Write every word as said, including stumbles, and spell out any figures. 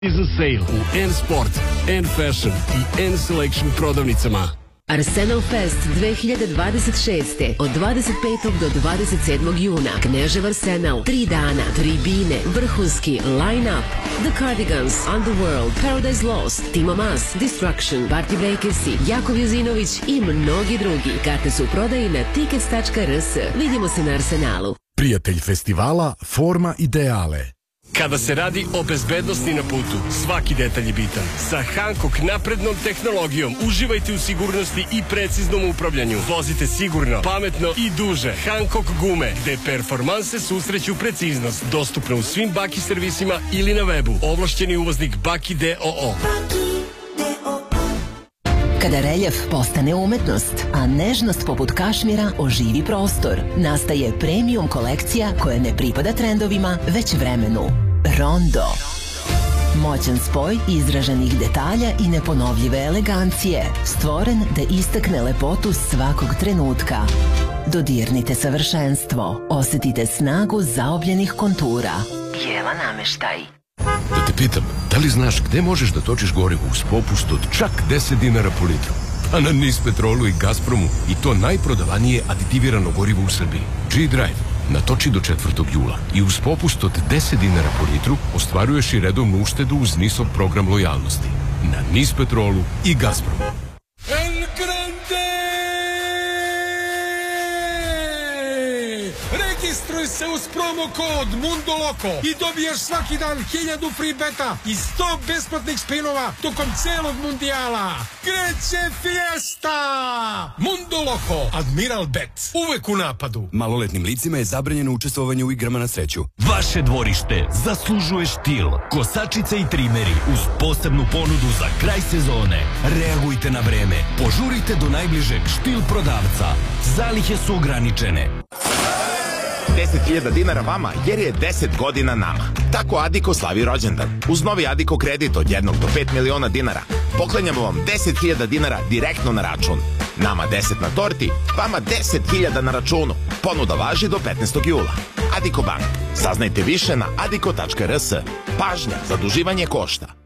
Season sale u N-Sport, N-Fashion i N-Selection prodavnicama. Arsenal Fest dve hiljade dvadeset šeste. Od dvadeset petog do dvadeset sedmog juna. Knežev Arsenal. Tri dana, tri bine, vrhunski line-up. The Cardigans, Underworld, Paradise Lost, Timo Mas, Destruction, Party Breakersi, Jakov Jozinović i mnogi drugi. Karte su u prodaji na tickets tačka r s. Vidimo se na Arsenalu. Prijatelj festivala Forma Ideale. Kada se radi o bezbednosti na putu, svaki detalj je bitan. Sa Hankook naprednom tehnologijom uživajte u sigurnosti i preciznom upravljanju. Vozite sigurno, pametno i duže. Hankook gume, gde performanse susreću preciznost. Dostupno u svim Baki servisima ili na webu. Ovlašćeni uvoznik Baki d o o. Kada reljef postane umetnost, a nežnost poput kašmira oživi prostor, nastaje premium kolekcija koja ne pripada trendovima, već vremenu. Rondo. Moćan spoj izraženih detalja i neponovljive elegancije, stvoren da istakne lepotu svakog trenutka. Dodirnite savršenstvo, osetite snagu zaobljenih kontura. Jela nameštaj. Da te pitam, da li znaš gde možeš da točiš gorivo uz popust od čak deset dinara po litru? A na Nispetrolu i Gazpromu, i to najprodavanije aditivirano gorivo u Srbiji. G-Drive natoči do četvrtog jula i uz popust od deset dinara po litru ostvaruješ i redovnu uštedu uz Nisov program lojalnosti. Na Nispetrolu i Gazpromu. El Grande! Registruj se uz promo kod Mundo Loco i dobiješ svaki dan hiljadu free beta i sto besplatnih spinova tokom celog mundijala. Kreće fiesta! Mundo Loco, Admiral Bet, uvek u napadu. Maloletnim licima je zabranjeno učestvovanje u igrama na sreću. Vaše dvorište zaslužuje štil. Kosačice i trimeri uz posebnu ponudu za kraj sezone. Reagujte na vreme. Požurite do najbližeg štil prodavca. Zalihe su ograničene. deset hiljada dinara vama jer je deset godina nama. Tako Adiko slavi rođendan. Uz novi Adiko kredit od jednog do pet miliona dinara poklanjamo vam deset hiljada dinara direktno na račun. Nama deset na torti, vama deset hiljada na računu. Ponuda važi do petnaestog jula. Adiko Bank. Saznajte više na adiko tačka r s. Pažnja, zaduživanje košta.